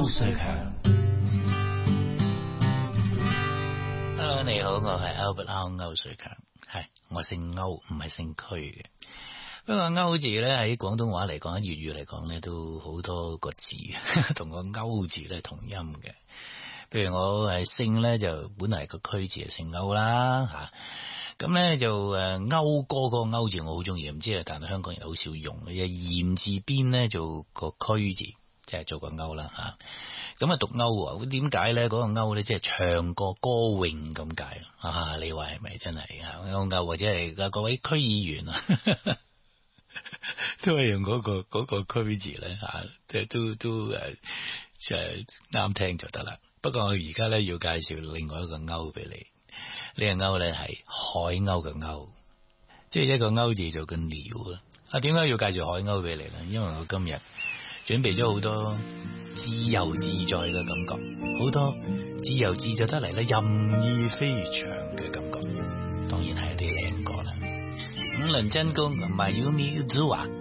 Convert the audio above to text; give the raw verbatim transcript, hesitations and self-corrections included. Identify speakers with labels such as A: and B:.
A: 瑞強。Hello， 你好，我係 Albert 歐歐瑞強，係我姓歐，唔係姓區嘅。不過歐字咧喺廣東話嚟講，喺粵語嚟講咧都好多個字，同個歐字咧同音嘅。譬如我係姓咧就本來個區字係姓歐啦吓。咁咧就誒歐歌嗰個歐字我好中意，唔知啊，但係香港人好少用嘅，言字邊咧做個區字，即係做個歐啦吓。咁啊讀歐啊，點解咧？嗰個歐咧即係唱歌歌詠咁解啊？你話係咪真係啊？歐歐或者係各位區議員啊，都係用嗰個嗰個區字咧吓，都都誒即係啱聽就得啦。不過我而家咧要介紹另外一個歐俾你。呢個歐咧係海鷗嘅鷗，即係一個歐字做個鳥啦。啊，點解要介紹海鷗俾你咧？因為我今日準備咗好多自由自在嘅感覺，好多自由自在得嚟咧任意飛翔嘅感覺，當然係一啲靚歌啦。咁倫真公唔係要咪要做啊？